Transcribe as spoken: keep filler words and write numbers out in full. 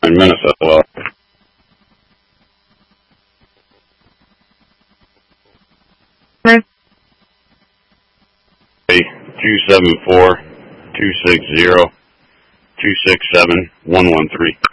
in Minnesota. two seven four, two six zero, two six seven, one one three.